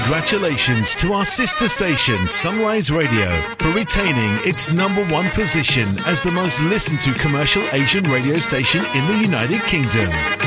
Congratulations to our sister station, Sunrise Radio, for retaining its #1 position as the most listened to commercial Asian radio station in the United Kingdom.